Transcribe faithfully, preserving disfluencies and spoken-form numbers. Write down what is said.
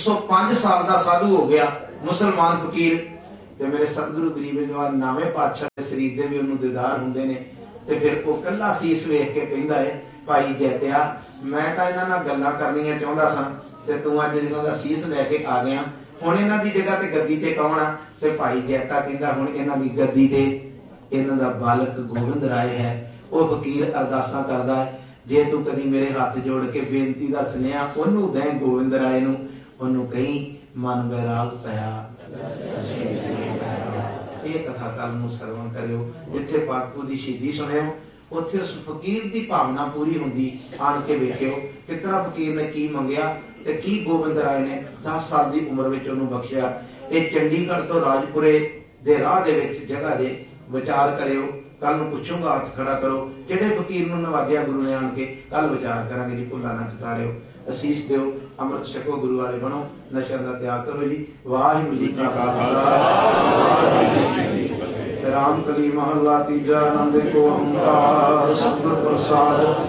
सौ पांच साल का साधु हो गया मुसलमान फकीर। ते मेरे सतगुरु गरीब नवाज नावे पातशाह दे शरीर दे भी उन्होंने दीदार हुंदे ने। ते फिर वो कल्ला सीस वेख के कहंदा है भाई जैतिया मैं तो इन्हां नाल गल्लां करनियां चाहुंदा सां ते तूं अज इन्हां दा सीस लैके आ गया, हुण इन्हां दी जगह ते गद्दी ते कौन आ? ते भाई जैता कहंदा हुण इन्हां दी गद्दी ते इन्हां दा बालक गोविंद राय है। वो फकीर अरदासां करदा है जे तू कदी मेरे हाथ जोड़ के बेनती दा सुनिया ओनू दें गोविंद राय नू, ओनू कहीं मन बैराग पया। ये कथा कल नू सरवण करियो, जिथे पाकू दी शहीदी सुनियो उत्थे उस फकीर दी भावना पूरी हुंदी। आन के वेखियो कितना फकीर ने की मंगिया ते की गोविंद राय ने दस साल दी उम्र विच ओनू बख्शिया। ये चंडीगढ़ तो राजपुरे दे राह दे विच जगह दे विचार करियो। कल नूं पुछूंगा हथ खड़ा करो किहड़े फकीर नूं नवाजिया गुरु ने आण के, कल विचार करांगे जी। भुल्ला ना चतारियो, असीस दिओ, अमृत छको, गुरु वाले बनो, नशा दा त्याग करो जी। वाहिगुरू जी का खालसा। राम कली महला तीजा, आनंद को ओंकार, सतगुर प्रसाद।